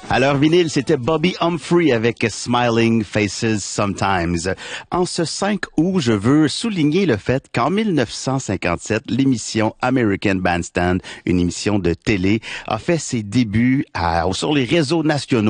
Alors vinyle, c'était Bobby Humphrey avec Smiling Faces Sometimes. En ce 5 août, je veux souligner le fait qu'en 1957, l'émission American Bandstand, une émission de télé, a fait ses débuts sur les réseaux nationaux.